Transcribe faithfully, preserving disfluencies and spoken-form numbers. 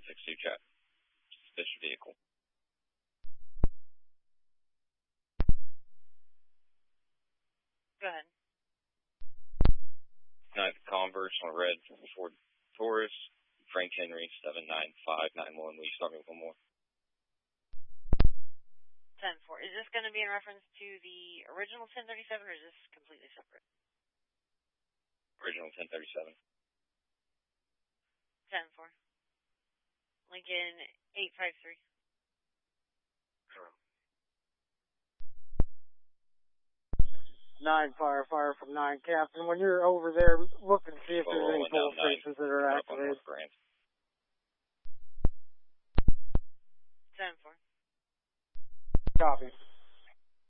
six two chat. Suspicious vehicle. Go ahead. Ninth Converse on a red Ford Taurus. Frank Henry, seven nine five nine one. Will you start me with one more? ten four. Is this going to be in reference to the original ten thirty-seven, or is this completely separate? Original ten thirty-seven. ten four. Lincoln eight five three. Nine fire, fire from nine, Captain. When you're over there, look and see if Whoa, there's any whoa, toll stations that are activated. ten four. Copy.